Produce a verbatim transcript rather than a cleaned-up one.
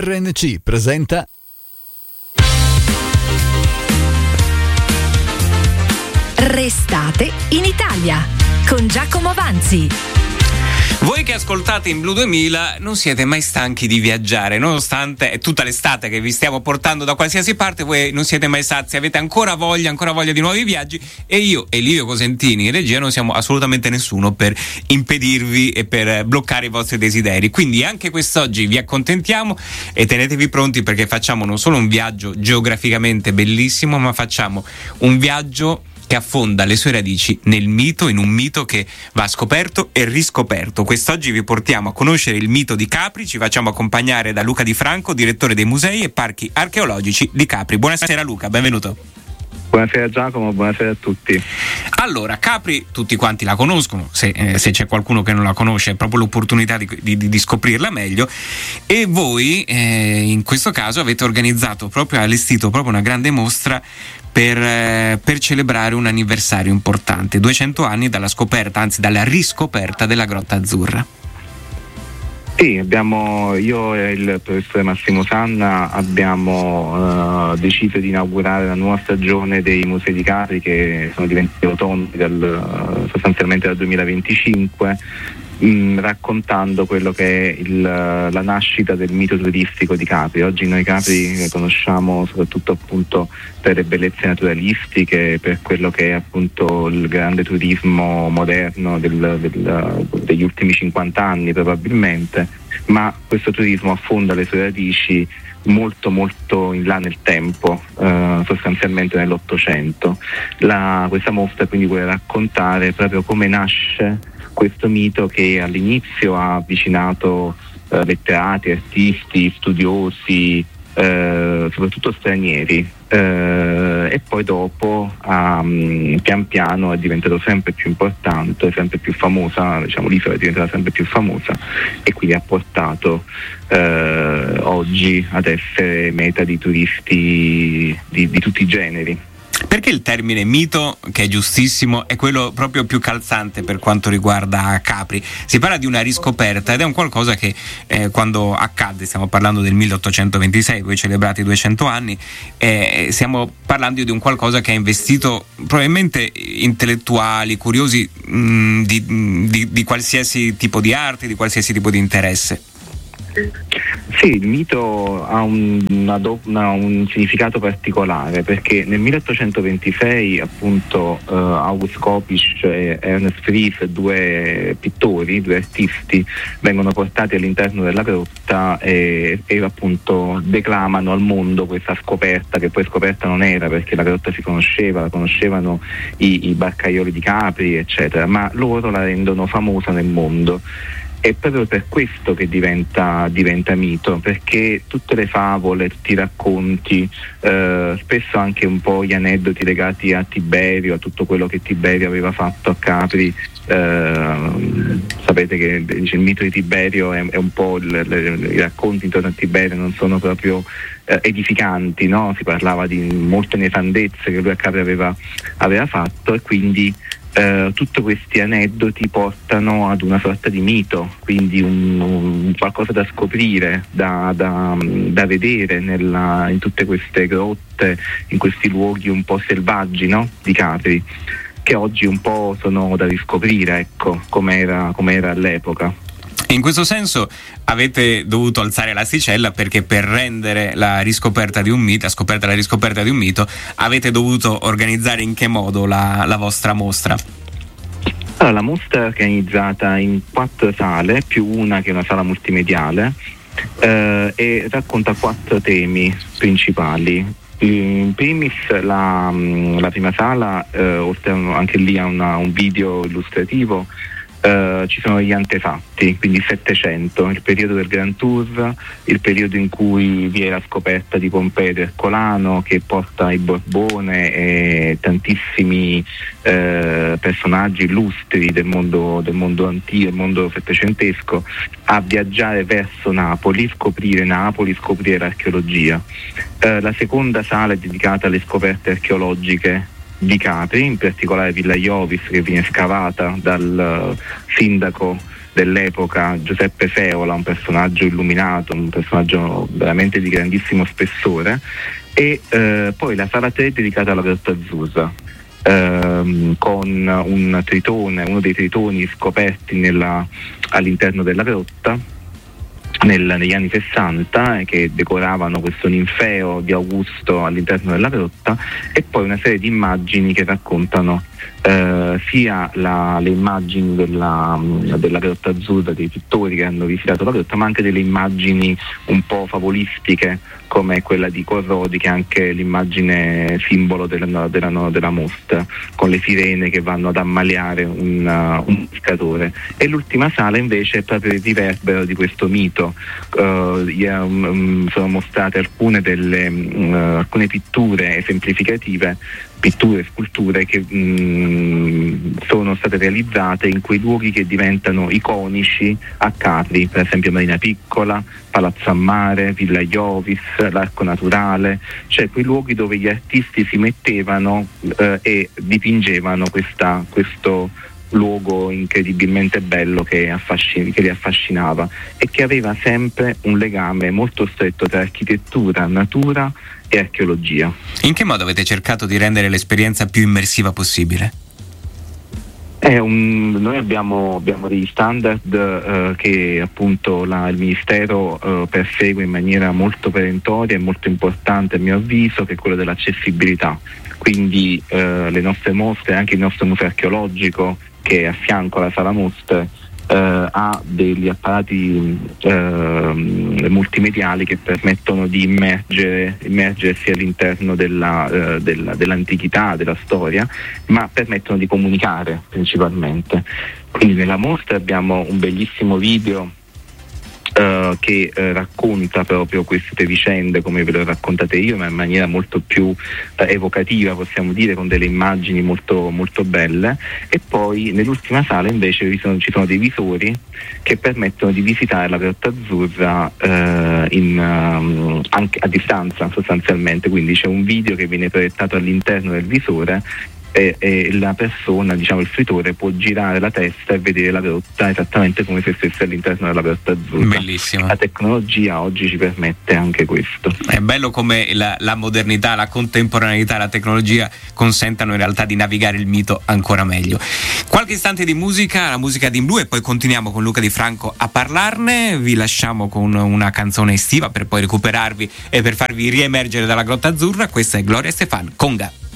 R N C presenta Restate in Italia con Giacomo Vanzi. Voi che ascoltate in Blu duemila non siete mai stanchi di viaggiare, nonostante è tutta l'estate che vi stiamo portando da qualsiasi parte, voi non siete mai sazi, avete ancora voglia, ancora voglia di nuovi viaggi, e io e Livio Cosentini in regia non siamo assolutamente nessuno per impedirvi e per bloccare i vostri desideri. Quindi anche quest'oggi vi accontentiamo e tenetevi pronti, perché facciamo non solo un viaggio geograficamente bellissimo, ma facciamo un viaggio che affonda le sue radici nel mito, in un mito che va scoperto e riscoperto. Quest'oggi vi portiamo a conoscere il mito di Capri, ci facciamo accompagnare da Luca Di Franco, direttore dei musei e parchi archeologici di Capri. Buonasera Luca, benvenuto. Buonasera Giacomo, buonasera a tutti. Allora, Capri tutti quanti la conoscono, se, eh, se c'è qualcuno che non la conosce è proprio l'opportunità di, di, di scoprirla meglio, e voi eh, in questo caso avete organizzato, proprio allestito proprio una grande mostra per, eh, per celebrare un anniversario importante, duecento anni dalla scoperta, anzi dalla riscoperta della Grotta Azzurra. Sì, abbiamo, io e il professore Massimo Sanna abbiamo uh, deciso di inaugurare la nuova stagione dei Musei di Capri, che sono diventati autonomi dal, uh, sostanzialmente dal duemilaventicinque, mh, raccontando quello che è il, la nascita del mito turistico di Capri. Oggi noi Capri conosciamo soprattutto appunto per le bellezze naturalistiche, per quello che è appunto il grande turismo moderno del, del, degli ultimi cinquanta anni probabilmente, ma questo turismo affonda le sue radici molto molto in là nel tempo, eh, sostanzialmente nell'Ottocento. La, questa mostra quindi vuole raccontare proprio come nasce questo mito, che all'inizio ha avvicinato eh, letterati, artisti, studiosi, eh, soprattutto stranieri, eh, e poi dopo um, pian piano è diventato sempre più importante, sempre più famosa, diciamo l'isola è diventata sempre più famosa, e quindi ha portato eh, oggi ad essere meta di turisti di, di tutti i generi. Perché il termine mito, che è giustissimo, è quello proprio più calzante per quanto riguarda Capri? Si parla di una riscoperta ed è un qualcosa che eh, quando accadde, stiamo parlando del milleottocentoventisei, voi celebrate i duecento anni, eh, stiamo parlando di un qualcosa che ha investito probabilmente intellettuali, curiosi mh, di, di, di qualsiasi tipo di arte, di qualsiasi tipo di interesse. Sì, il mito ha un, una do, una, un significato particolare, perché nel milleottocentoventisei appunto uh, August Kopisch e Ernest Fries, due pittori, due artisti, vengono portati all'interno della grotta e, e appunto declamano al mondo questa scoperta, che poi scoperta non era, perché la grotta si conosceva, la conoscevano i, i barcaioli di Capri eccetera, ma loro la rendono famosa nel mondo. È proprio per questo che diventa, diventa mito, perché tutte le favole, tutti i racconti, eh, spesso anche un po' gli aneddoti legati a Tiberio, a tutto quello che Tiberio aveva fatto a Capri. Eh, sapete che dice, il mito di Tiberio è, è un po' il, il, i racconti intorno a Tiberio non sono proprio eh, edificanti, no? Si parlava di molte nefandezze che lui a Capri aveva, aveva fatto, e quindi Uh, tutti questi aneddoti portano ad una sorta di mito, quindi un, un qualcosa da scoprire, da, da, da vedere nella, in tutte queste grotte, in questi luoghi un po' selvaggi, no? Di Capri, che oggi un po' sono da riscoprire, ecco, com'era, com'era all'epoca. In questo senso avete dovuto alzare l'asticella, perché per rendere la riscoperta di un mito, la scoperta e la riscoperta di un mito, avete dovuto organizzare in che modo la, la vostra mostra? Allora, la mostra è organizzata in quattro sale, più una che è una sala multimediale, eh, e racconta quattro temi principali. In primis la, la prima sala, eh, oltre a, anche lì a una, un video illustrativo, Uh, ci sono gli antefatti, quindi Settecento, il periodo del Grand Tour, il periodo in cui vi è la scoperta di Pompei ed Ercolano, che porta il Borbone e tantissimi uh, personaggi illustri del mondo, del mondo antico, del mondo settecentesco, a viaggiare verso Napoli, scoprire Napoli, scoprire l'archeologia. Uh, la seconda sala è dedicata alle scoperte archeologiche di Capri, in particolare Villa Iovis, che viene scavata dal uh, sindaco dell'epoca, Giuseppe Feola, un personaggio illuminato, un personaggio veramente di grandissimo spessore, e eh, poi la sala tre dedicata alla Grotta Azzurra, ehm, con un tritone, uno dei tritoni scoperti nella, all'interno della grotta nel, negli anni sessanta, eh, che decoravano questo ninfeo di Augusto all'interno della grotta, e poi una serie di immagini che raccontano eh, sia la, le immagini della, della Grotta Azzurra, dei pittori che hanno visitato la grotta, ma anche delle immagini un po' favolistiche come quella di Corrodi, che è anche l'immagine simbolo della, della, della mostra, con le sirene che vanno ad ammaliare un, uh, un pescatore. E l'ultima sala invece è proprio il riverbero di questo mito. Uh, um, sono mostrate alcune delle uh, alcune pitture esemplificative, pitture e sculture che mh, sono state realizzate in quei luoghi che diventano iconici a Capri, per esempio Marina Piccola, Palazzo a Mare, Villa Iovis, l'Arco Naturale, cioè quei luoghi dove gli artisti si mettevano eh, e dipingevano questa, questo luogo incredibilmente bello che, affascin- che li affascinava e che aveva sempre un legame molto stretto tra architettura, natura e archeologia. In che modo avete cercato di rendere l'esperienza più immersiva possibile? È un, noi abbiamo, abbiamo degli standard eh, che appunto la, il Ministero eh, persegue in maniera molto perentoria e molto importante, a mio avviso, che è quello dell'accessibilità. Quindi eh, le nostre mostre, anche il nostro museo archeologico che è a fianco alla sala mostre, eh, ha degli apparati eh, multimediali che permettono di immergere, immergersi all'interno della, eh, della, dell'antichità, della storia, ma permettono di comunicare principalmente. Quindi nella mostra abbiamo un bellissimo video Uh, che uh, racconta proprio queste vicende come ve le ho raccontate io, ma in maniera molto più uh, evocativa, possiamo dire, con delle immagini molto, molto belle. E poi nell'ultima sala invece ci sono, ci sono dei visori che permettono di visitare la Grotta Azzurra uh, in, um, anche a distanza sostanzialmente, quindi c'è un video che viene proiettato all'interno del visore E, e la persona, diciamo il fruitore, può girare la testa e vedere la grotta esattamente come se stesse all'interno della Grotta Azzurra. Bellissimo. La tecnologia oggi ci permette anche questo. È bello come la, la modernità, la contemporaneità, la tecnologia consentano in realtà di navigare il mito ancora meglio. Qualche istante di musica, la musica di In Blu, e poi continuiamo con Luca Di Franco a parlarne. Vi lasciamo con una canzone estiva per poi recuperarvi e per farvi riemergere dalla Grotta Azzurra. Questa è Gloria Estefan, Conga.